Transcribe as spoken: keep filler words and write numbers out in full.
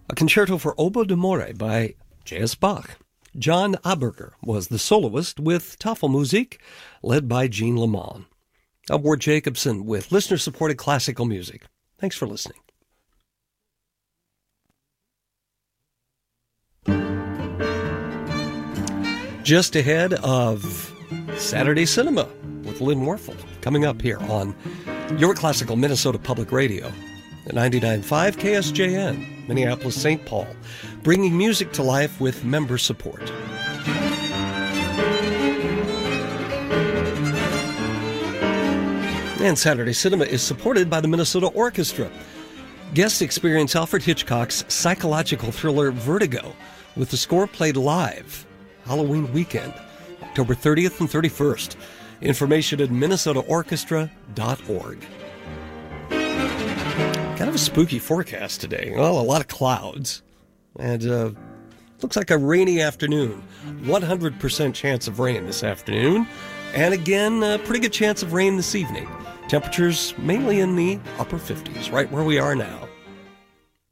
A concerto for oboe d'amore by J S. Bach. John Aberger was the soloist with Tafelmusik, led by Jean Lamont. I'm Ward Jacobson with listener-supported classical music. Thanks for listening. Just ahead of Saturday Cinema with Lynn Warfel, coming up here on Your Classical Minnesota Public Radio, at ninety-nine point five K S J N, Minneapolis, Saint Paul, bringing music to life with member support. And Saturday Cinema is supported by the Minnesota Orchestra. Guests experience Alfred Hitchcock's psychological thriller Vertigo with the score played live Halloween weekend, October thirtieth and thirty-first. Information at minnesota orchestra dot org. Kind of a spooky forecast today. Well, a lot of clouds. And uh, looks like a rainy afternoon. one hundred percent chance of rain this afternoon. And again, a pretty good chance of rain this evening. Temperatures mainly in the upper fifties, right where we are now.